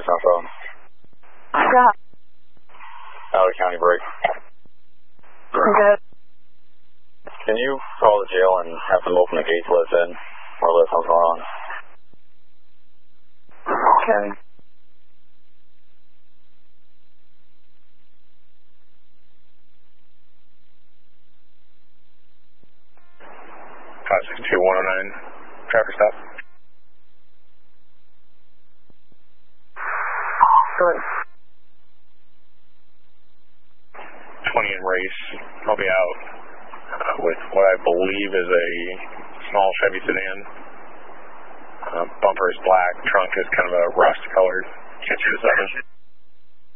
on phone. Stop. Out of county break. Good. Can you call the jail and have them open the gates to let us in? Or let us know what's going on? Okay. 562-109, traffic stop. Good. 20 in race. I'll be out with what I believe is a small Chevy sedan. Bumper is black, trunk is kind of a rust colored. Catch you in a second.